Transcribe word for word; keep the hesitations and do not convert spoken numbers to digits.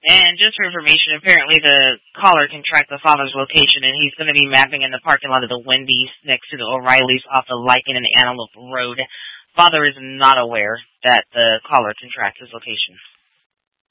And just for information, apparently the caller can track the father's location, and he's going to be mapping in the parking lot of the Wendy's next to the O'Reilly's off the Lycan and Antelope Road. Father is not aware that the caller can track his location.